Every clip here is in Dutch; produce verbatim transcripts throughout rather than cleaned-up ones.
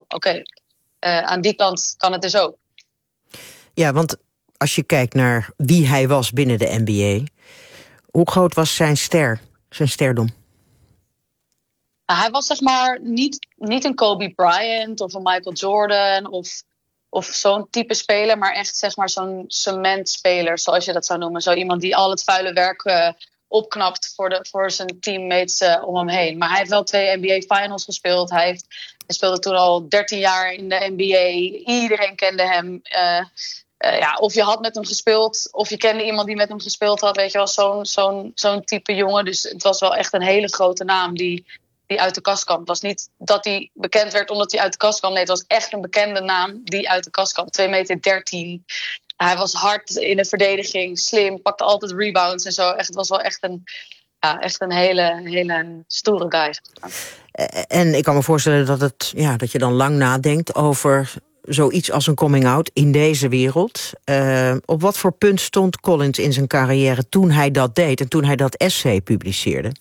oké, okay, uh, aan die kant kan het dus ook. Ja, want als je kijkt naar wie hij was binnen de N B A, hoe groot was zijn ster, zijn sterdom? Nou, hij was zeg maar niet, niet een Kobe Bryant of een Michael Jordan of, of zo'n type speler, maar echt zeg maar zo'n cementspeler, zoals je dat zou noemen. Zo iemand die al het vuile werk uh, opknapt voor, de, voor zijn teammates uh, om hem heen. Maar hij heeft wel twee N B A Finals gespeeld. Hij, heeft, hij speelde toen al dertien jaar in de N B A. Iedereen kende hem. Uh, uh, ja, of je had met hem gespeeld, of je kende iemand die met hem gespeeld had. Weet je wel, zo'n, zo'n, zo'n type jongen. Dus het was wel echt een hele grote naam die, die uit de kast kwam. Het was niet dat hij bekend werd omdat hij uit de kast kwam. Nee, het was echt een bekende naam die uit de kast kwam. twee meter dertien. Hij was hard in de verdediging, slim, pakte altijd rebounds en zo. Echt, het was wel echt een, ja, echt een hele, hele stoere guy. En ik kan me voorstellen dat, het, ja, dat je dan lang nadenkt over zoiets als een coming-out in deze wereld. Uh, op wat voor punt stond Collins in zijn carrière toen hij dat deed en toen hij dat essay publiceerde?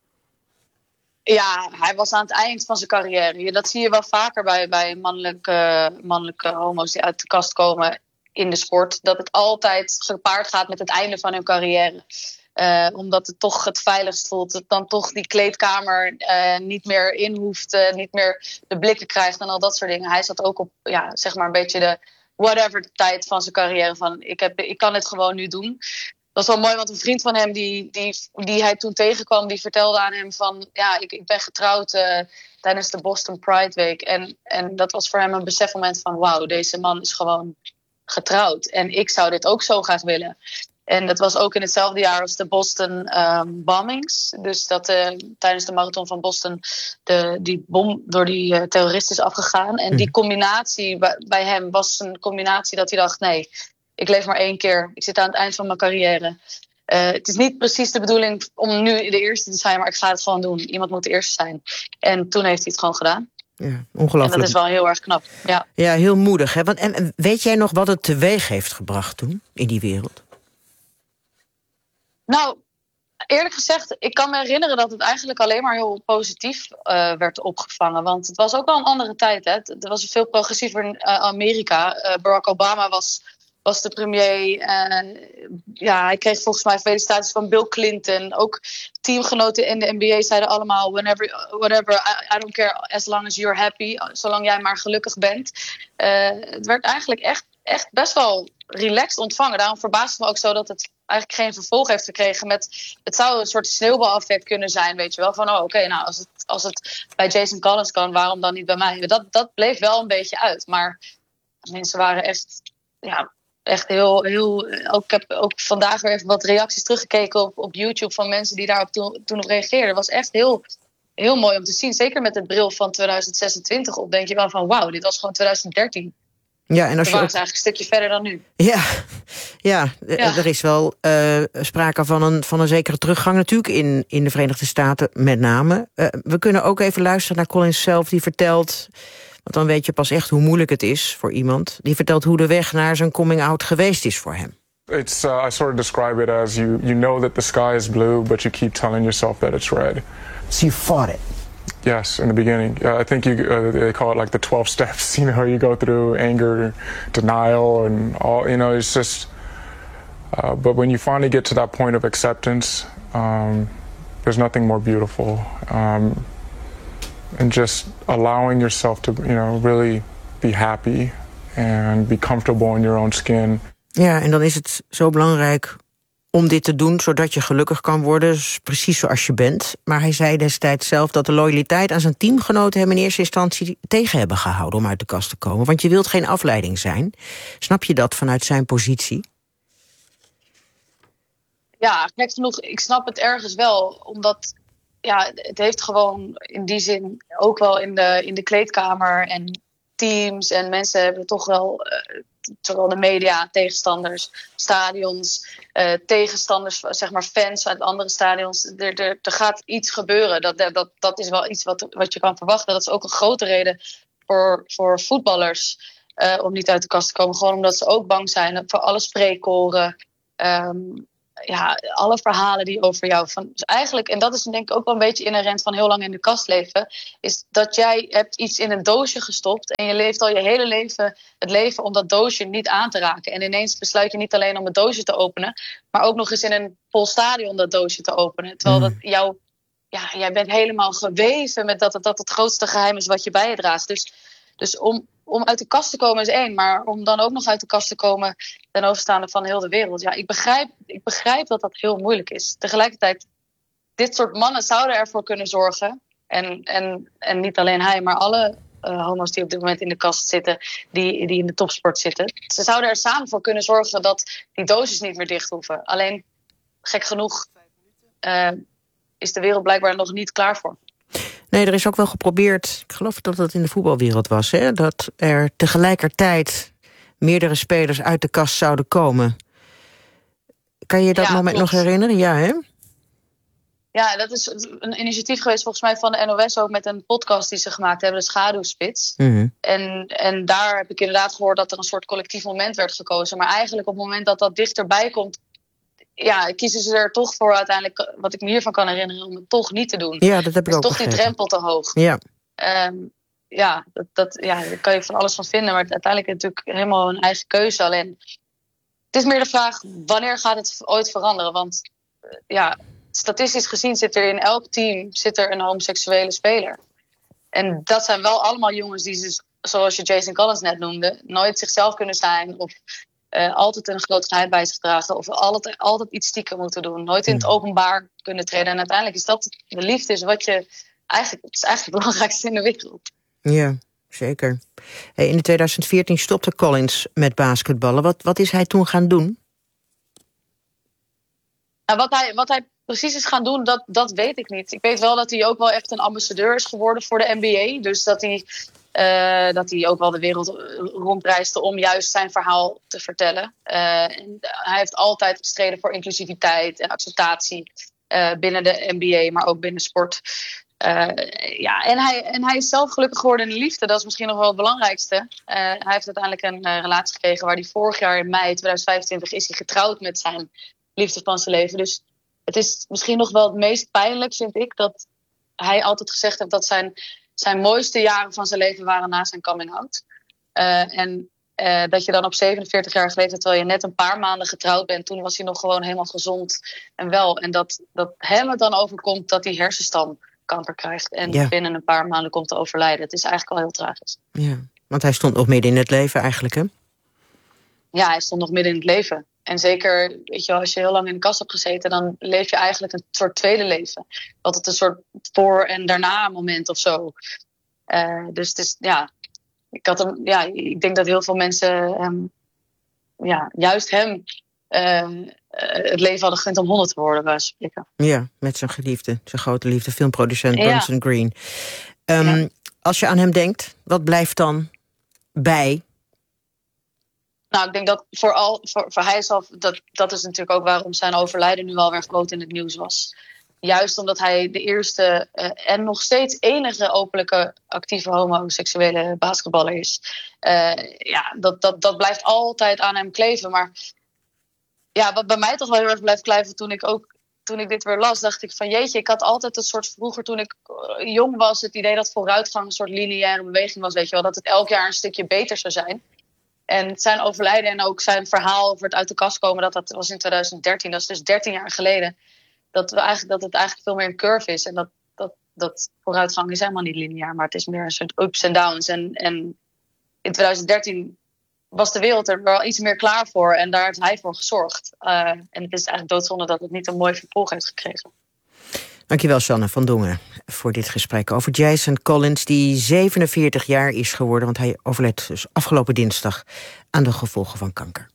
Ja, hij was aan het eind van zijn carrière. Dat zie je wel vaker bij, bij mannelijke, mannelijke homo's die uit de kast komen in de sport. Dat het altijd gepaard gaat met het einde van hun carrière. Uh, omdat het toch het veiligst voelt. Dat dan toch die kleedkamer uh, niet meer in hoeft. Uh, niet meer de blikken krijgt en al dat soort dingen. Hij zat ook op, ja, zeg maar een beetje de whatever de tijd van zijn carrière. Van ik, heb, ik kan het gewoon nu doen. Dat is wel mooi, want een vriend van hem die, die, die hij toen tegenkwam, die vertelde aan hem van, ja, ik, ik ben getrouwd uh, tijdens de Boston Pride Week. En, en dat was voor hem een besefmoment van, wauw, deze man is gewoon getrouwd. En ik zou dit ook zo graag willen. En dat was ook in hetzelfde jaar als de Boston um, bombings. Dus dat uh, tijdens de marathon van Boston de, die bom door die uh, terroristen is afgegaan. En die combinatie bij, bij hem was een combinatie dat hij dacht, nee, ik leef maar één keer. Ik zit aan het eind van mijn carrière. Uh, het is niet precies de bedoeling om nu de eerste te zijn, maar ik ga het gewoon doen. Iemand moet de eerste zijn. En toen heeft hij het gewoon gedaan. Ja, ongelooflijk. En dat is wel heel erg knap. Ja, ja heel moedig. Hè? Want, en weet jij nog wat het teweeg heeft gebracht toen, in die wereld? Nou, eerlijk gezegd, ik kan me herinneren dat het eigenlijk alleen maar heel positief uh, werd opgevangen. Want het was ook wel een andere tijd. Hè? Het was veel progressiever in uh, Amerika. Uh, Barack Obama was, was de premier. Uh, ja, hij kreeg volgens mij felicitaties van Bill Clinton. Ook teamgenoten in de N B A zeiden allemaal, whenever, whatever, I, I don't care as long as you're happy. Zolang jij maar gelukkig bent. Uh, het werd eigenlijk echt, echt best wel relaxed ontvangen. Daarom verbaast het me ook zo dat het eigenlijk geen vervolg heeft gekregen met, het zou een soort sneeuwbaleffect kunnen zijn, weet je wel, van oh oké, okay, nou als het, als het bij Jason Collins kan, waarom dan niet bij mij? Dat, dat bleef wel een beetje uit, maar mensen waren echt, ja, echt heel, heel, ook, ik heb ook vandaag weer even wat reacties teruggekeken op, op YouTube van mensen die daarop toen, toen op reageerden. Het was echt heel, heel mooi om te zien, zeker met het bril van twintig zesentwintig op, denk je wel van wauw, dit was gewoon twintig dertien. Ja, en als Toen je waren ze eigenlijk een stukje verder dan nu. Ja, ja, ja. er is wel uh, sprake van een, van een zekere teruggang natuurlijk in, in de Verenigde Staten met name. Uh, we kunnen ook even luisteren naar Collins zelf, die vertelt, want dan weet je pas echt hoe moeilijk het is voor iemand, die vertelt hoe de weg naar zijn coming-out geweest is voor hem. It's, uh, I sort of describe it as you, you know that the sky is blue, but you keep telling yourself that it's red. So you fought it? Yes, in the beginning. Uh, I think you, uh, they call it like the twelve steps, you know, you go through anger, denial, and all, you know, it's just, uh, but when you finally get to that point of acceptance, um, there's nothing more beautiful. Um, and just allowing yourself to, you know, really be happy and be comfortable in your own skin. Ja, en dan is het zo belangrijk om dit te doen, zodat je gelukkig kan worden, precies zoals je bent. Maar hij zei destijds zelf dat de loyaliteit aan zijn teamgenoten hem in eerste instantie tegen hebben gehouden om uit de kast te komen. Want je wilt geen afleiding zijn. Snap je dat vanuit zijn positie? Ja, gek genoeg, ik snap het ergens wel. Omdat ja, het heeft gewoon in die zin ook wel in de, in de kleedkamer en teams en mensen hebben toch wel, uh, zowel de media, tegenstanders, stadions, uh, tegenstanders, zeg maar fans uit andere stadions. Er, er, er gaat iets gebeuren. Dat, dat, dat is wel iets wat, wat je kan verwachten. Dat is ook een grote reden voor, voor voetballers uh, om niet uit de kast te komen. Gewoon omdat ze ook bang zijn voor alle spreekkoren. Um, ja, alle verhalen die over jou... Van, dus eigenlijk, en dat is denk ik ook wel een beetje inherent van heel lang in de kast leven... is dat jij hebt iets in een doosje gestopt... en je leeft al je hele leven het leven om dat doosje niet aan te raken. En ineens besluit je niet alleen om het doosje te openen... maar ook nog eens in een vol stadion dat doosje te openen. Terwijl dat jou... Ja, jij bent helemaal geweven met dat het, dat het grootste geheim is wat je bij je draagt. Dus, dus om, om uit de kast te komen is één. Maar om dan ook nog uit de kast te komen ten overstaande van heel de wereld. Ja, ik begrijp, ik begrijp dat dat heel moeilijk is. Tegelijkertijd, dit soort mannen zouden ervoor kunnen zorgen. En, en, en niet alleen hij, maar alle uh, homo's die op dit moment in de kast zitten. Die, die in de topsport zitten. Ze zouden er samen voor kunnen zorgen dat die doosjes niet meer dicht hoeven. Alleen, gek genoeg... Uh, is de wereld blijkbaar nog niet klaar voor. Nee, er is ook wel geprobeerd, ik geloof dat het in de voetbalwereld was... Hè, dat er tegelijkertijd meerdere spelers uit de kast zouden komen. Kan je dat ja, moment klopt. nog herinneren? Ja, hè? Ja, dat is een initiatief geweest volgens mij van de N O S... ook met een podcast die ze gemaakt hebben, de Schaduwspits. Mm-hmm. En, en daar heb ik inderdaad gehoord dat er een soort collectief moment werd gekozen. Maar eigenlijk op het moment dat dat dichterbij komt... ja, kiezen ze er toch voor uiteindelijk, wat ik me hiervan kan herinneren, om het toch niet te doen. Ja, dat heb ik ook toch begrepen. Die drempel te hoog. Ja, um, ja, dat, dat, ja, daar kan je van alles van vinden, maar uiteindelijk is het natuurlijk helemaal een eigen keuze. Alleen, het is meer de vraag, wanneer gaat het ooit veranderen? Want ja, statistisch gezien zit er in elk team zit er een homoseksuele speler. En dat zijn wel allemaal jongens die, dus, zoals je Jason Collins net noemde, nooit zichzelf kunnen zijn of... Uh, altijd een groot geheim bij zich dragen. Of altijd, altijd iets stiekem moeten doen. Nooit in het openbaar kunnen treden. En uiteindelijk is dat de liefde is wat je... Eigenlijk, het is eigenlijk het belangrijkste in de wereld. Ja, zeker. Hey, in twintig veertien stopte Collins met basketballen. Wat, wat is hij toen gaan doen? Nou, wat, hij, wat hij precies is gaan doen, dat, dat weet ik niet. Ik weet wel dat hij ook wel echt een ambassadeur is geworden voor de N B A. Dus dat hij... Uh, dat hij ook wel de wereld rondreisde om juist zijn verhaal te vertellen. Uh, en hij heeft altijd gestreden voor inclusiviteit en acceptatie uh, binnen de N B A, maar ook binnen sport. Uh, ja, en, hij, en hij is zelf gelukkig geworden in de liefde. Dat is misschien nog wel het belangrijkste. Uh, hij heeft uiteindelijk een uh, relatie gekregen waar hij vorig jaar in mei twintig vijfentwintig is hij getrouwd met zijn liefde van zijn leven. Dus het is misschien nog wel het meest pijnlijk, vind ik, dat hij altijd gezegd heeft dat zijn... Zijn mooiste jaren van zijn leven waren na zijn coming-out. Uh, en uh, dat je dan op zevenenveertig-jarige leeftijd, terwijl je net een paar maanden getrouwd bent... toen was hij nog gewoon helemaal gezond en wel. En dat, dat hem het dan overkomt dat hij hersenstamkanker krijgt... en ja. binnen een paar maanden komt te overlijden. Het is eigenlijk wel heel tragisch. Ja, want hij stond nog midden in het leven eigenlijk, hè? Ja, hij stond nog midden in het leven. En zeker, weet je wel, als je heel lang in de kast hebt gezeten... dan leef je eigenlijk een soort tweede leven. Altijd een soort voor- en daarna moment of zo. Uh, dus het is, ja, ik, had hem, ja, ik denk dat heel veel mensen hem, ja, juist hem uh, uh, het leven hadden gegund om honderd te worden. Bij spreken. Ja, met zijn geliefde, zijn grote liefde, filmproducent Bronson ja. Green. Um, ja. Als je aan hem denkt, wat blijft dan bij... Nou, ik denk dat vooral voor, voor hij zelf, dat, dat is natuurlijk ook waarom zijn overlijden nu alweer groot in het nieuws was. Juist omdat hij de eerste uh, en nog steeds enige openlijke actieve homoseksuele basketballer is. Uh, ja, dat, dat, dat blijft altijd aan hem kleven. Maar ja, wat bij mij toch wel heel erg blijft kleven toen ik ook toen ik dit weer las, dacht ik van jeetje, ik had altijd een soort vroeger toen ik jong was het idee dat vooruitgang een soort lineaire beweging was, weet je wel, dat het elk jaar een stukje beter zou zijn. En zijn overlijden en ook zijn verhaal over het uit de kast komen, dat dat was in twintig dertien, dat is dus dertien jaar geleden. Dat, we eigenlijk, dat het eigenlijk veel meer een curve is. En dat, dat, dat vooruitgang is helemaal niet lineair, maar het is meer een soort ups en downs. En, en in twintig dertien was de wereld er wel iets meer klaar voor en daar heeft hij voor gezorgd. Uh, en het is eigenlijk doodzonde dat het niet een mooi vervolg heeft gekregen. Dankjewel, Sanne van Dongen, voor dit gesprek over Jason Collins, die zevenenveertig jaar is geworden, want hij overleed dus afgelopen dinsdag aan de gevolgen van kanker.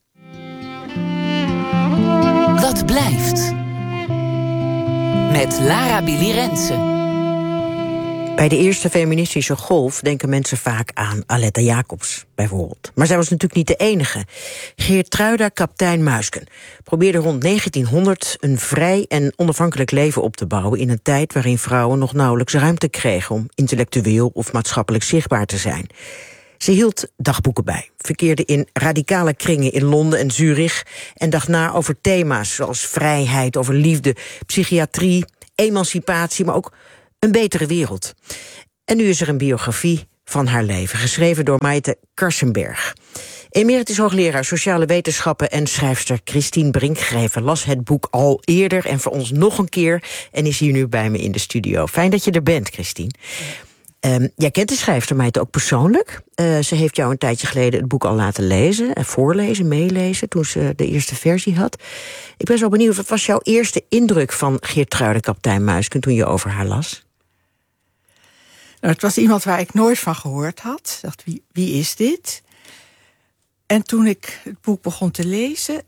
Wat blijft? Met Lara Billy Rensen. Bij de eerste feministische golf denken mensen vaak aan Aletta Jacobs, bijvoorbeeld. Maar zij was natuurlijk niet de enige. Geertruida Kaptein Muisken probeerde rond negentienhonderd een vrij en onafhankelijk leven op te bouwen in een tijd waarin vrouwen nog nauwelijks ruimte kregen om intellectueel of maatschappelijk zichtbaar te zijn. Ze hield dagboeken bij, verkeerde in radicale kringen in Londen en Zurich en dacht na over thema's zoals vrijheid, over liefde, psychiatrie, emancipatie, maar ook een betere wereld. En nu is er een biografie van haar leven, geschreven door Maite Karsenberg. Emeritus hoogleraar sociale wetenschappen en schrijfster Christine Brinkgreven las het boek al eerder en voor ons nog een keer en is hier nu bij me in de studio. Fijn dat je er bent, Christine. Um, jij kent de schrijfster Maite ook persoonlijk. Uh, ze heeft jou een tijdje geleden het boek al laten lezen en voorlezen, meelezen, toen ze de eerste versie had. Ik ben zo benieuwd, wat was jouw eerste indruk van Geertruide Kaptein Muisken toen je over haar las? Nou, het was iemand waar ik nooit van gehoord had. Ik dacht, wie, wie is dit? En toen ik het boek begon te lezen,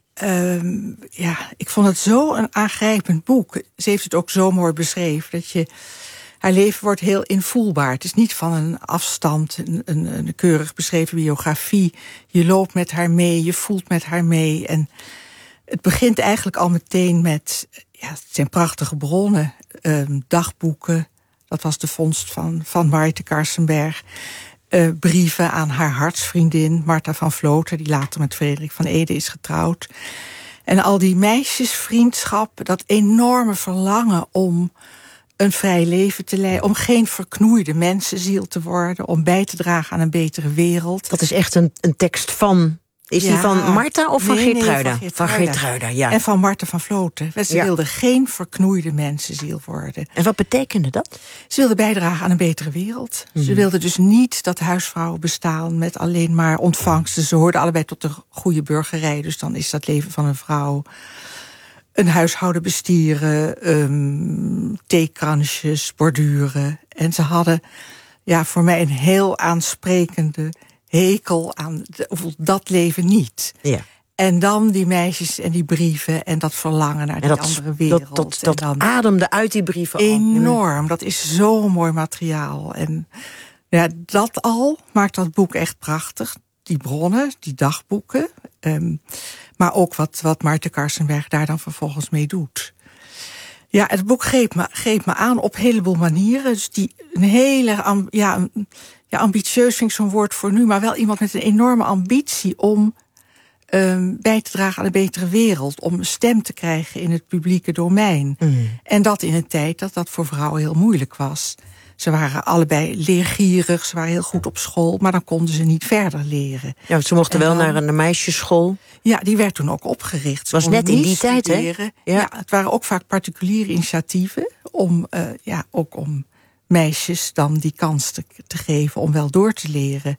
um, ja, ik vond het zo een aangrijpend boek. Ze heeft het ook zo mooi beschreven, dat je, haar leven wordt heel invoelbaar. Het is niet van een afstand, een, een, een keurig beschreven biografie. Je loopt met haar mee, je voelt met haar mee. En het begint eigenlijk al meteen met, ja, het zijn prachtige bronnen, um, dagboeken. Dat was de vondst van, van Maite Karsenberg. Uh, brieven aan haar hartsvriendin, Martha van Vloten, die later met Frederik van Ede is getrouwd. En al die meisjesvriendschap, dat enorme verlangen om een vrij leven te leiden, om geen verknoeide mensenziel te worden, om bij te dragen aan een betere wereld. Dat is echt een, een tekst van... Is ja. die van Martha of van nee, Geertruida? Nee, van Geertruida. Van Geertruida, ja. En van Martha van Vloten. Ze ja. wilde geen verknoeide mensenziel worden. En wat betekende dat? Ze wilde bijdragen aan een betere wereld. Mm-hmm. Ze wilde dus niet dat huisvrouwen bestaan met alleen maar ontvangsten. Ze hoorden allebei tot de goede burgerij. Dus dan is dat leven van een vrouw een huishouden bestieren, um, theekransjes, borduren. En ze hadden ja, voor mij een heel aansprekende hekel aan de, dat leven niet. Ja. En dan die meisjes en die brieven en dat verlangen naar die dat, andere wereld. Dat, dat, dat dan ademde uit die brieven al. Enorm, dat is zo mooi materiaal. En ja, dat al maakt dat boek echt prachtig. Die bronnen, die dagboeken. Um, maar ook wat, wat Maite Karsenberg daar dan vervolgens mee doet. Ja, het boek greep me, greep me aan op een heleboel manieren. Dus die een hele, ja, ja, ambitieus vind ik zo'n woord voor nu, maar wel iemand met een enorme ambitie om um, bij te dragen aan een betere wereld, om een stem te krijgen in het publieke domein. Mm. En dat in een tijd dat dat voor vrouwen heel moeilijk was. Ze waren allebei leergierig, ze waren heel goed op school, maar dan konden ze niet verder leren. Ja, ze mochten en wel dan, naar een meisjesschool. Ja, die werd toen ook opgericht. Het was net in die tijd, hè? Ja. ja, het waren ook vaak particuliere initiatieven om, uh, ja, ook om meisjes dan die kans te, te geven om wel door te leren.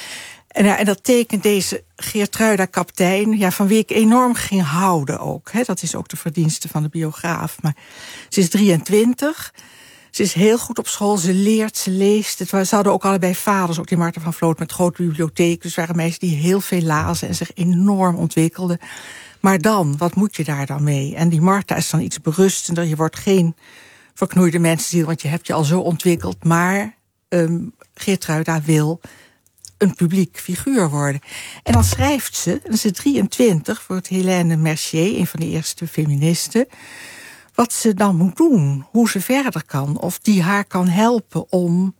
En, ja, en dat tekent deze Geertruida Kaptein, ja, van wie ik enorm ging houden ook. Hè. Dat is ook de verdienste van de biograaf. Maar ze is drieëntwintig. Ze is heel goed op school, ze leert, ze leest. Het, ze hadden ook allebei vaders, ook die Martha van Vloot met grote bibliotheek. Dus het waren meisjes die heel veel lazen en zich enorm ontwikkelden. Maar dan, wat moet je daar dan mee? En die Martha is dan iets berustender. Je wordt geen verknoeide mensenziel, want je hebt je al zo ontwikkeld. Maar um, Geertruida wil een publiek figuur worden. En dan schrijft ze, en ze is drieëntwintig, voor het Hélène Mercier, een van de eerste feministen, wat ze dan moet doen, hoe ze verder kan, of die haar kan helpen om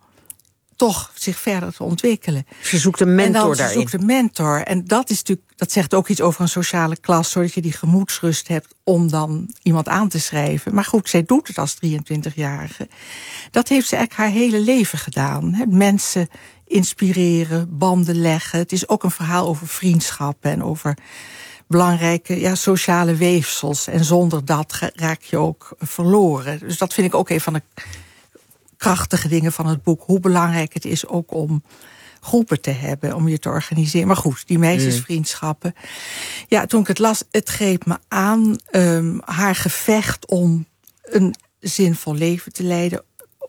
toch zich verder te ontwikkelen. Ze zoekt een mentor en dan, daarin. Ze zoekt een mentor. En dat is natuurlijk, dat zegt ook iets over een sociale klas, zodat je die gemoedsrust hebt om dan iemand aan te schrijven. Maar goed, zij doet het als drieëntwintigjarige. Dat heeft ze eigenlijk haar hele leven gedaan. Hè? Mensen inspireren, banden leggen. Het is ook een verhaal over vriendschap en over belangrijke ja, sociale weefsels. En zonder dat raak je ook verloren. Dus dat vind ik ook een van de krachtige dingen van het boek. Hoe belangrijk het is ook om groepen te hebben, om je te organiseren. Maar goed, die meisjesvriendschappen. Ja, toen ik het las, het greep me aan. Um, haar gevecht om een zinvol leven te leiden.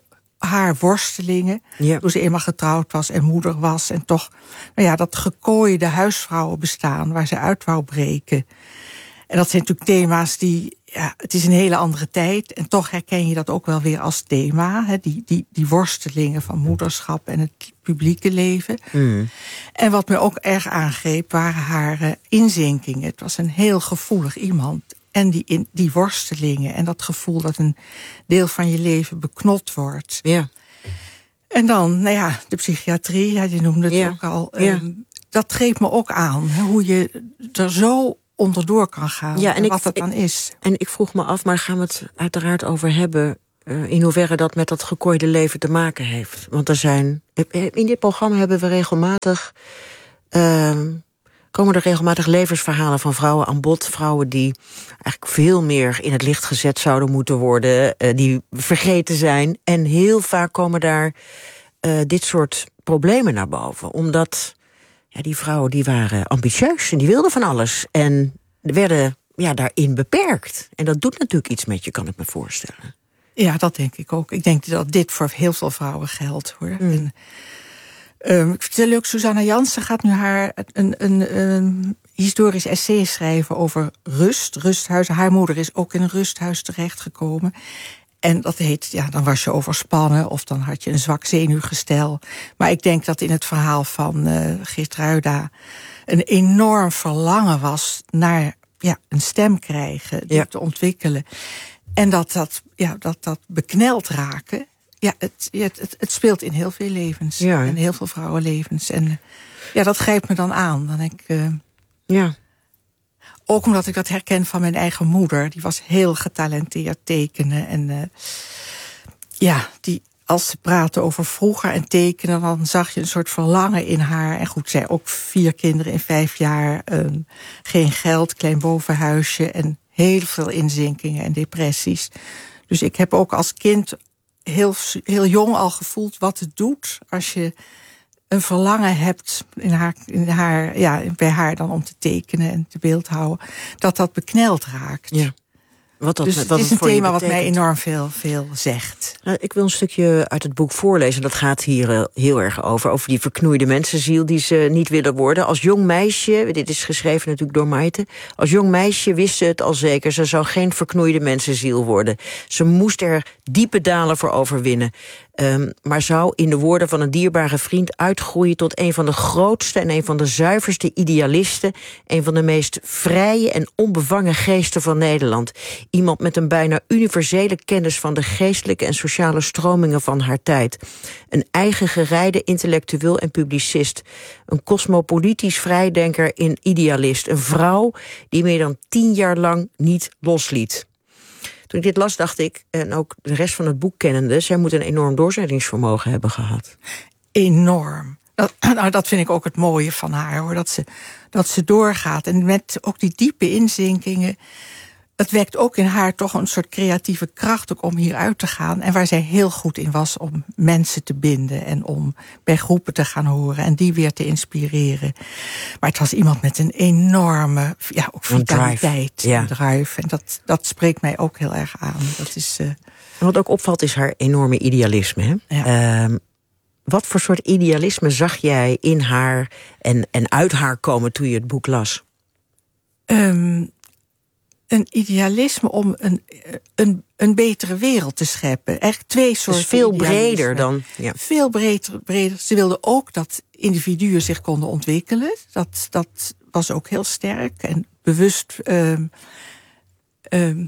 Haar worstelingen, ja. Toen ze eenmaal getrouwd was en moeder was. En toch, nou ja, dat gekooide huisvrouwenbestaan waar ze uit wou breken. En dat zijn natuurlijk thema's die, ja, het is een hele andere tijd. En toch herken je dat ook wel weer als thema. Hè, die, die, die worstelingen van moederschap en het publieke leven. Mm. En wat me ook erg aangreep waren haar uh, inzinkingen. Het was een heel gevoelig iemand. En die, in, die worstelingen en dat gevoel dat een deel van je leven beknot wordt. Ja. En dan, nou ja, de psychiatrie, ja, je noemde het Ja. ook al. Ja. Um, dat greep me ook aan, hè, hoe je er zo onderdoor kan gaan. Ja, en en ik- wat dat dan ik- is. En ik vroeg me af, maar daar gaan we het uiteraard over hebben, uh, in hoeverre dat met dat gekooide leven te maken heeft. Want er zijn, in dit programma hebben we regelmatig, uh, komen er regelmatig levensverhalen van vrouwen aan bod. Vrouwen die eigenlijk veel meer in het licht gezet zouden moeten worden, uh, die vergeten zijn. En heel vaak komen daar uh, dit soort problemen naar boven. Omdat ja, die vrouwen die waren ambitieus en die wilden van alles. En werden ja, daarin beperkt. En dat doet natuurlijk iets met je, kan ik me voorstellen. Ja, dat denk ik ook. Ik denk dat dit voor heel veel vrouwen geldt, hoor. Mm. En, um, ik vertel je ook, Susanna Jansen gaat nu haar een, een, een historisch essay schrijven over rust. Rusthuizen. Haar moeder is ook in een rusthuis terechtgekomen. En dat heet, ja, dan was je overspannen of dan had je een zwak zenuwgestel. Maar ik denk dat in het verhaal van uh, Geertruida een enorm verlangen was naar ja, een stem krijgen, die Ja. te ontwikkelen. En dat dat, ja, dat, dat bekneld raken, ja, het, het, het, het speelt in heel veel levens. Ja, hè? En heel veel vrouwenlevens. En uh, ja, dat grijpt me dan aan. Dan denk ik, uh, Ja. ook omdat ik dat herken van mijn eigen moeder. Die was heel getalenteerd tekenen. En uh, ja, die, als ze praatte over vroeger en tekenen, dan zag je een soort verlangen in haar. En goed, zij ook vier kinderen in vijf jaar. Um, geen geld, klein bovenhuisje en heel veel inzinkingen en depressies. Dus ik heb ook als kind heel, heel jong al gevoeld wat het doet als je een verlangen hebt in haar, in haar, ja, bij haar dan om te tekenen en te beeldhouden, dat dat bekneld raakt. Ja. Wat dat, Dus wat het is een voor je thema wat mij betekent. enorm veel, veel zegt. Nou, ik wil een stukje uit het boek voorlezen. Dat gaat hier uh, heel erg over. Over die verknoeide mensenziel die ze niet willen worden. Als jong meisje, dit is geschreven natuurlijk door Maite. Als jong meisje wist ze het al zeker. Ze zou geen verknoeide mensenziel worden. Ze moest er diepe dalen voor overwinnen. Um, maar zou in de woorden van een dierbare vriend uitgroeien tot een van de grootste en een van de zuiverste idealisten. Een van de meest vrije en onbevangen geesten van Nederland. Iemand met een bijna universele kennis van de geestelijke en sociale stromingen van haar tijd. Een eigen gerijde intellectueel en publicist. Een cosmopolitisch vrijdenker en idealist. Een vrouw die meer dan tien jaar lang niet losliet. Toen ik dit las, dacht ik, en ook de rest van het boek kennende, zij moet een enorm doorzettingsvermogen hebben gehad. Enorm. Dat, nou, dat vind ik ook het mooie van haar, hoor. Dat ze, dat ze doorgaat. En met ook die diepe inzinkingen, het wekt ook in haar toch een soort creatieve kracht ook om hieruit te gaan. En waar zij heel goed in was om mensen te binden en om bij groepen te gaan horen en die weer te inspireren. Maar het was iemand met een enorme, ja, ook vitaliteit drive. Ja. en drive. En dat, dat spreekt mij ook heel erg aan. Dat is, uh... En wat ook opvalt is haar enorme idealisme. Hè? Ja. Uh, wat voor soort idealisme zag jij in haar en, en uit haar komen toen je het boek las? Um, Een idealisme om een, een, een betere wereld te scheppen. Echt twee soorten. Dus veel breder dan. Ja. Veel breder, breder. Ze wilden ook dat individuen zich konden ontwikkelen. Dat, dat was ook heel sterk en bewust. Um, um,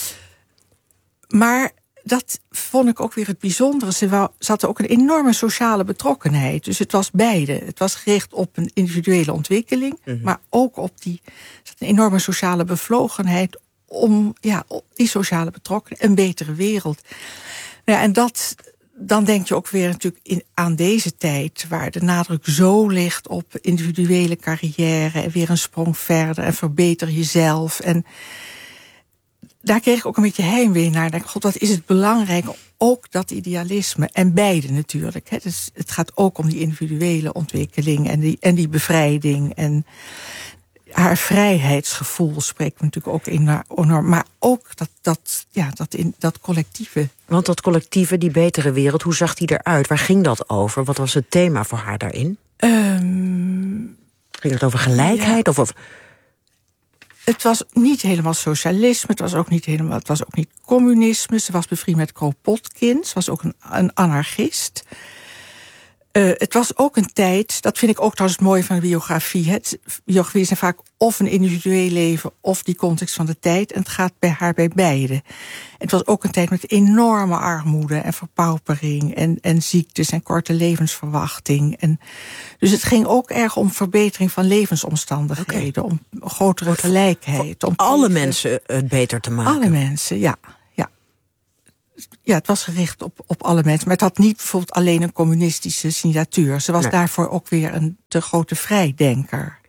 maar dat vond ik ook weer het bijzondere. Ze, wou, ze had ook een enorme sociale betrokkenheid. Dus het was beide. Het was gericht op een individuele ontwikkeling, mm-hmm. maar ook op die een enorme sociale bevlogenheid om ja, die sociale betrokkenheid, een betere wereld. Ja, en dat, dan denk je ook weer natuurlijk in, aan deze tijd, waar de nadruk zo ligt op individuele carrière en weer een sprong verder en verbeter jezelf. En daar kreeg ik ook een beetje heimwee naar. Denk, god, wat is het belangrijk, ook dat idealisme. En beide natuurlijk. Hè. Dus het gaat ook om die individuele ontwikkeling en die, en die bevrijding. En haar vrijheidsgevoel spreekt me natuurlijk ook enorm. Maar ook dat, dat, ja, dat, in, dat collectieve. Want dat collectieve, die betere wereld, hoe zag die eruit? Waar ging dat over? Wat was het thema voor haar daarin? Um, ging het over gelijkheid? Ja. Of over... Het was niet helemaal socialisme, het was ook niet helemaal, het was ook niet communisme. Ze was bevriend met Kropotkin, ze was ook een, een anarchist. Uh, het was ook een tijd, dat vind ik ook trouwens het mooie van de biografie. Het, biografieën zijn vaak of een individueel leven of die context van de tijd. En het gaat bij haar bij beide. Het was ook een tijd met enorme armoede en verpaupering en, en ziektes en korte levensverwachting. En, dus het ging ook erg om verbetering van levensomstandigheden. Okay. Om grotere voor, gelijkheid. Om alle leven, mensen het beter te maken. Alle mensen, ja. Ja, het was gericht op, op alle mensen. Maar het had niet bijvoorbeeld alleen een communistische signatuur. Ze was nee. daarvoor ook weer een te grote vrijdenker.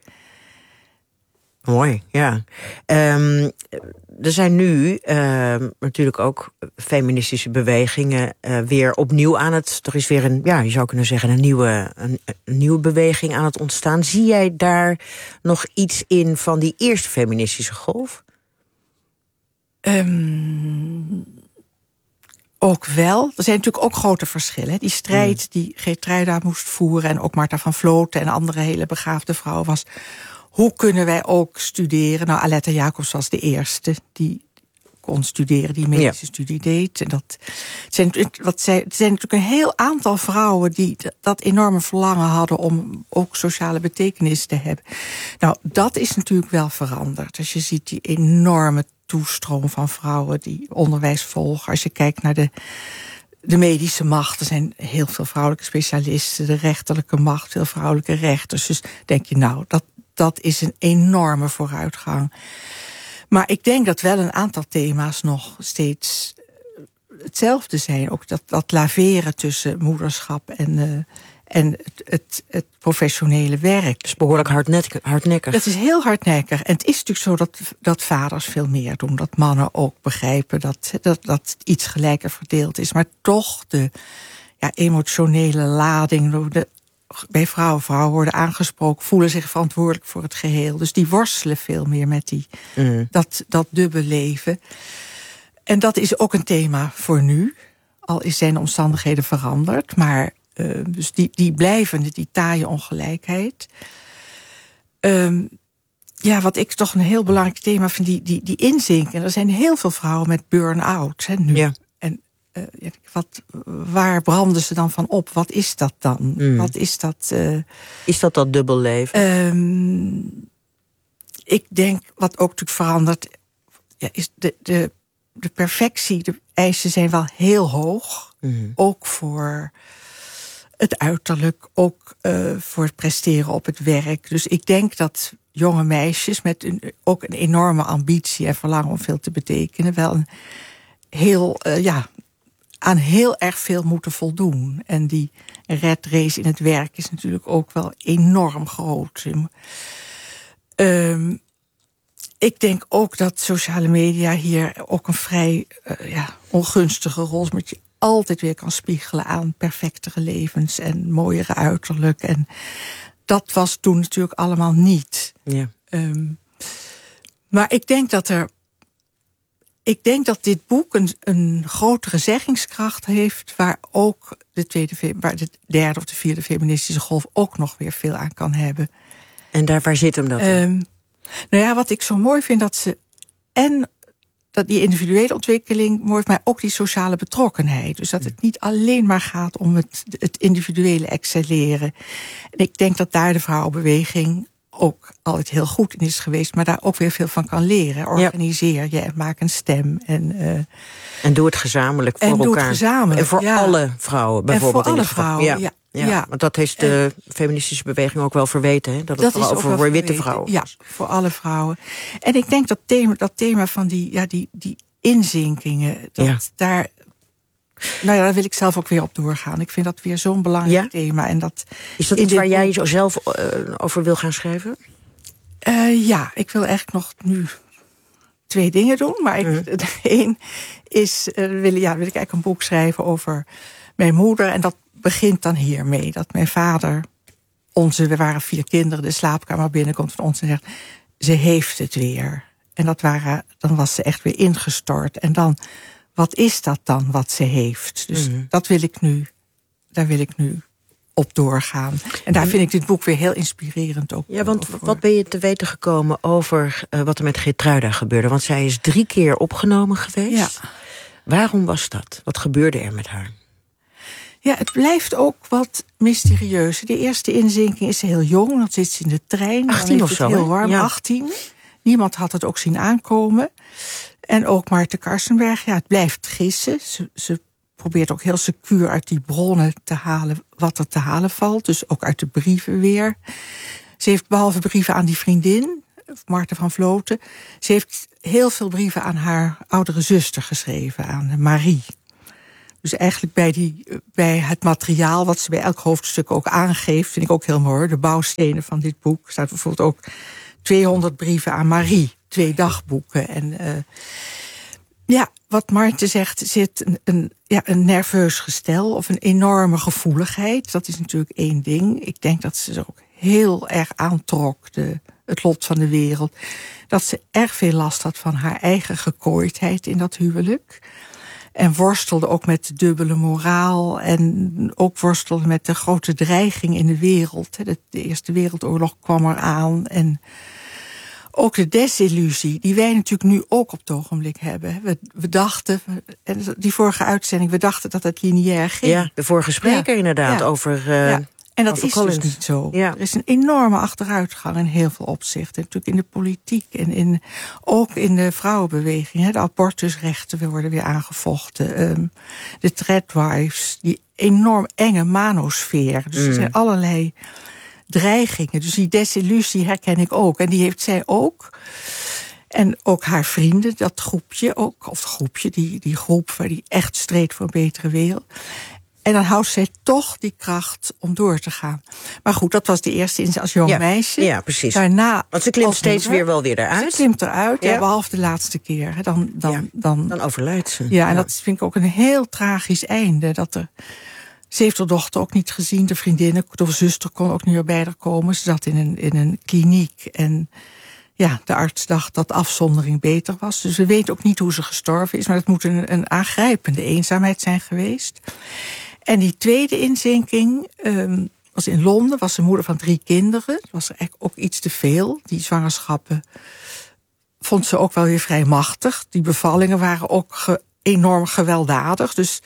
Mooi, ja. Um, er zijn nu uh, natuurlijk ook feministische bewegingen uh, weer opnieuw aan het... Er is weer een, ja, je zou kunnen zeggen, een nieuwe, een, een nieuwe beweging aan het ontstaan. Zie jij daar nog iets in van die eerste feministische golf? Um... Ook wel. Er zijn natuurlijk ook grote verschillen. Die strijd mm. die Geertruida moest voeren... en ook Martha van Vloten en andere hele begaafde vrouwen was... hoe kunnen wij ook studeren? Nou, Aletta Jacobs was de eerste die kon studeren... die medische ja. studie deed. En dat zijn, wat zij, het zijn natuurlijk een heel aantal vrouwen... die dat enorme verlangen hadden... om ook sociale betekenis te hebben. Nou, dat is natuurlijk wel veranderd. Als je ziet die enorme toestroom van vrouwen die onderwijs volgen. Als je kijkt naar de, de medische macht, er zijn heel veel vrouwelijke specialisten, de rechterlijke macht, veel vrouwelijke rechters. Dus denk je, nou, dat, dat is een enorme vooruitgang. Maar ik denk dat wel een aantal thema's nog steeds hetzelfde zijn. Ook dat, dat laveren tussen moederschap en... Uh, En het, het, het professionele werk. Dat is behoorlijk hardnekkig. hardnekkig. Dat is heel hardnekkig. En het is natuurlijk zo dat, dat vaders veel meer doen. Dat mannen ook begrijpen dat, dat, dat iets gelijker verdeeld is. Maar toch de ja, emotionele lading... De, bij vrouwen, vrouwen worden aangesproken... voelen zich verantwoordelijk voor het geheel. Dus die worstelen veel meer met die, mm. dat, dat dubbele leven. En dat is ook een thema voor nu. Al is zijn omstandigheden veranderd, maar... Uh, dus die, die blijvende, die taaie ongelijkheid. Um, ja, wat ik toch een heel belangrijk thema vind, die, die, die inzinken. Er zijn heel veel vrouwen met burn-out hè, nu. Ja. En uh, wat, waar branden ze dan van op? Wat is dat dan? Mm. Wat is dat? Uh, is dat dat dubbel leven? Um, ik denk, wat ook natuurlijk verandert... Ja, is de, de, de perfectie, de eisen zijn wel heel hoog. Mm. Ook voor... het uiterlijk, ook uh, voor het presteren op het werk. Dus ik denk dat jonge meisjes met een, ook een enorme ambitie... en verlangen om veel te betekenen... wel een heel, uh, ja, aan heel erg veel moeten voldoen. En die red race in het werk is natuurlijk ook wel enorm groot. Um, ik denk ook dat sociale media hier ook een vrij uh, ja, ongunstige rol is... met je altijd weer kan spiegelen aan perfectere levens en mooiere uiterlijk. En dat was toen natuurlijk allemaal niet. Ja. Um, maar ik denk dat er... Ik denk dat dit boek een, een grotere zeggingskracht heeft... waar ook de, tweede, waar de derde of de vierde feministische golf ook nog weer veel aan kan hebben. En daar, waar zit hem dat in? Um, nou ja, wat ik zo mooi vind, dat ze... en dat die individuele ontwikkeling mooi, maar ook die sociale betrokkenheid. Dus dat het niet alleen maar gaat om het, het individuele excelleren. En ik denk dat daar de vrouwenbeweging ook altijd heel goed in is geweest... maar daar ook weer veel van kan leren. Organiseer je en maak een stem. En, uh, en doe het gezamenlijk voor en elkaar. Doe het gezamenlijk, en voor ja. alle vrouwen bijvoorbeeld. En voor in alle vrouwen, ja. ja. Ja, ja, want dat heeft de en, feministische beweging ook wel verweten. Hè? Dat het dat vooral voor witte vrouwen Ja, voor alle vrouwen. En ik denk dat thema, dat thema van die, ja, die, die inzinkingen... Dat ja. daar, nou ja, daar wil ik zelf ook weer op doorgaan. Ik vind dat weer zo'n belangrijk ja? thema. En dat Is dat iets waar jij zo zelf uh, over wil gaan schrijven? Uh, ja, ik wil eigenlijk nog nu twee dingen doen. Maar ik, mm. één is, uh, wil, ja, wil ik eigenlijk een boek schrijven over mijn moeder. En dat begint dan hiermee. Dat mijn vader, onze, we waren vier kinderen, de slaapkamer binnenkomt van ons en zegt... ze heeft het weer. En dat waren, dan was ze echt weer ingestort. En dan, wat is dat dan wat ze heeft? Dus mm. dat wil ik nu, daar wil ik nu op doorgaan. En daar vind ik dit boek weer heel inspirerend ook. Ja, want over. Wat ben je te weten gekomen over uh, wat er met Geertruida gebeurde? Want zij is drie keer opgenomen geweest. Ja. Waarom was dat? Wat gebeurde er met haar? Ja, het blijft ook wat mysterieus. De eerste inzinking is heel jong, dan zit ze in de trein. achttien of zo, het heel warm, ja. achttien. Niemand had het ook zien aankomen. En ook Maarten Karsenberg, ja, het blijft gissen. Ze, ze probeert ook heel secuur uit die bronnen te halen wat er te halen valt. Dus ook uit de brieven weer. Ze heeft behalve brieven aan die vriendin, Marten van Vloten, ze heeft heel veel brieven aan haar oudere zuster geschreven, aan Marie. Dus eigenlijk bij, die, bij het materiaal wat ze bij elk hoofdstuk ook aangeeft, vind ik ook heel mooi. De bouwstenen van dit boek staat bijvoorbeeld ook tweehonderd brieven aan Marie, twee dagboeken. En uh, ja, wat Maarten zegt, zit een, een, ja, een nerveus gestel of een enorme gevoeligheid. Dat is natuurlijk één ding. Ik denk dat ze ook heel erg aantrok, de, het lot van de wereld. Dat ze erg veel last had van haar eigen gekooidheid in dat huwelijk. En worstelde ook met de dubbele moraal. En ook worstelde met de grote dreiging in de wereld. De, de Eerste Wereldoorlog kwam eraan. En ook de desillusie, die wij natuurlijk nu ook op het ogenblik hebben. We, we dachten, en die vorige uitzending, we dachten dat het lineair ging. Ja, de vorige spreker ja. inderdaad, ja. over uh, ja. En dat over is Collins. Dus niet zo. Ja. Er is een enorme achteruitgang in heel veel opzichten. Natuurlijk in de politiek en in, ook in de vrouwenbeweging. Hè. De abortusrechten worden weer aangevochten. Um, de tradwives, die enorm enge manosfeer. Dus mm. er zijn allerlei dreigingen. Dus die desillusie herken ik ook. En die heeft zij ook. En ook haar vrienden, dat groepje ook. Of het groepje, die, die groep waar die echt streed voor een betere wereld. En dan houdt zij toch die kracht om door te gaan. Maar goed, dat was de eerste inzet als jong ja, meisje. Ja, precies. Daarna, want ze klimt steeds moeder, weer wel weer eruit. Ze klimt eruit, ja. Ja, behalve de laatste keer. Dan, dan, ja, dan, dan overlijdt ze. Ja, en ja. dat vind ik ook een heel tragisch einde. Dat er, ze heeft haar dochter ook niet gezien. De vriendinnen, de zuster kon ook niet meer bij haar komen. Ze zat in een, in een kliniek. En ja, de arts dacht dat afzondering beter was. Dus we weten ook niet hoe ze gestorven is. Maar het moet een, een aangrijpende eenzaamheid zijn geweest. En die tweede inzinking um, was in Londen, was ze moeder van drie kinderen. Dat was er eigenlijk ook iets te veel. Die zwangerschappen vond ze ook wel weer vrij machtig. Die bevallingen waren ook ge, enorm gewelddadig. Dus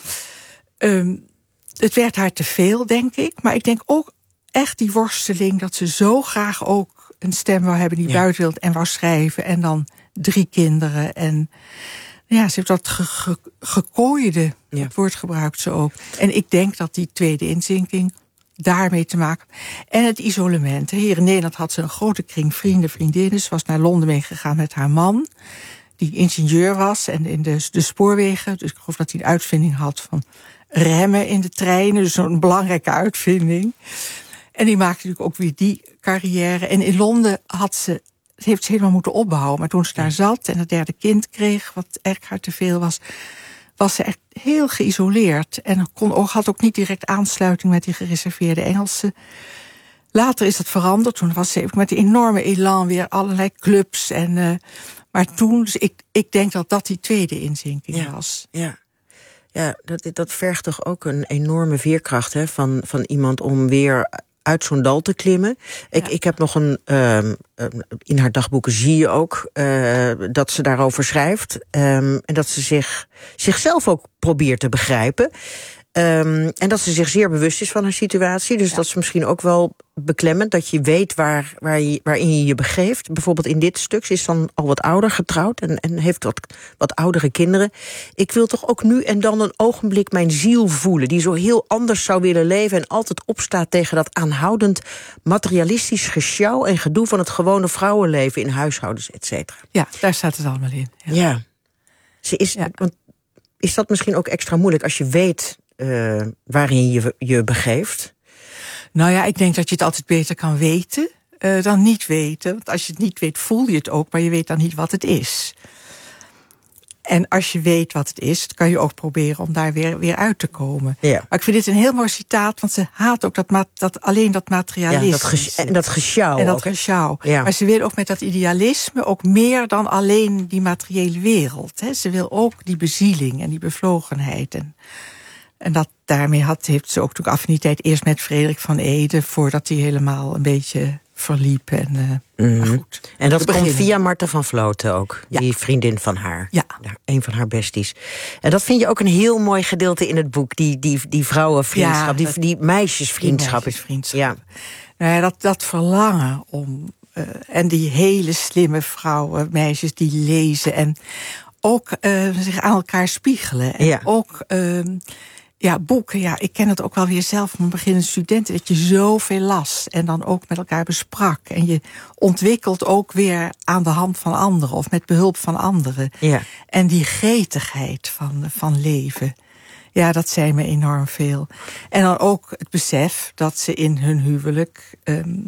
um, het werd haar te veel, denk ik. Maar ik denk ook echt die worsteling dat ze zo graag ook een stem wou hebben die ja. buiten wilde en wou schrijven. En dan drie kinderen en ja, ze heeft dat ge, ge, gekooide, ja. het woord gebruikt ze ook. En ik denk dat die tweede inzinking daarmee te maken. En het isolement. Hier in Nederland had ze een grote kring vrienden, vriendinnen. Ze was naar Londen meegegaan met haar man, die ingenieur was en in de, de spoorwegen. Dus ik geloof dat hij een uitvinding had van remmen in de treinen. Dus zo'n belangrijke uitvinding. En die maakte natuurlijk ook weer die carrière. En in Londen had ze, heeft ze helemaal moeten opbouwen. Maar toen ze daar zat en het derde kind kreeg, wat echt haar te veel was, was ze echt heel geïsoleerd. En kon ook, had ook niet direct aansluiting met die gereserveerde Engelsen. Later is dat veranderd. Toen was ze met die enorme elan weer allerlei clubs. En, uh, maar toen, dus ik, ik denk dat dat die tweede inzinking ja, was. Ja, ja dat, dat vergt toch ook een enorme veerkracht, hè, van, van iemand om weer uit zo'n dal te klimmen. Ik, ja. ik heb nog een, um, in haar dagboeken zie je ook uh, dat ze daarover schrijft. Um, en dat ze zich, zichzelf ook probeert te begrijpen. Um, en dat ze zich zeer bewust is van haar situatie. Dus ja. dat is misschien ook wel beklemmend, dat je weet waar, waar je, waarin je je begeeft. Bijvoorbeeld in dit stuk, ze is dan al wat ouder getrouwd en, en heeft wat, wat oudere kinderen. Ik wil toch ook nu en dan een ogenblik mijn ziel voelen, die zo heel anders zou willen leven en altijd opstaat tegen dat aanhoudend materialistisch gesjouw en gedoe van het gewone vrouwenleven in huishoudens, et cetera. Ja, daar staat het allemaal in. Ja. ja. Ze is, ja. Want is dat misschien ook extra moeilijk als je weet uh, waarin je je begeeft? Nou ja, ik denk dat je het altijd beter kan weten uh, dan niet weten. Want als je het niet weet, voel je het ook, maar je weet dan niet wat het is. En als je weet wat het is, kan je ook proberen om daar weer, weer uit te komen. Ja. Maar ik vind dit een heel mooi citaat, want ze haat ook dat, dat, alleen dat materialisme. Ja, dat ges, en dat gesjouw. En dat gesjouw. Ja. Maar ze wil ook met dat idealisme ook meer dan alleen die materiële wereld. Hè. Ze wil ook die bezieling en die bevlogenheid. En, en dat, daarmee had, heeft ze ook natuurlijk affiniteit eerst met Frederik van Eeden, voordat hij helemaal een beetje verliep. En, uh, mm-hmm. maar goed, en dat komt via Marten van Vloten ook, ja. die vriendin van haar. Ja. Een van haar besties. En dat vind je ook een heel mooi gedeelte in het boek, die, die, die vrouwenvriendschap, ja, dat, die, die meisjesvriendschap. Die meisjesvriendschap. Ja. Nou ja, dat, dat verlangen om... Uh, en die hele slimme vrouwen, meisjes die lezen en ook uh, zich aan elkaar spiegelen. En ja. ook uh, ja, boeken. Ja, ik ken het ook wel weer zelf van beginnende studenten, dat je zoveel las en dan ook met elkaar besprak. En je ontwikkelt ook weer aan de hand van anderen of met behulp van anderen. Ja. En die gretigheid van, van leven. Ja, dat zei me enorm veel. En dan ook het besef dat ze in hun huwelijk... Um,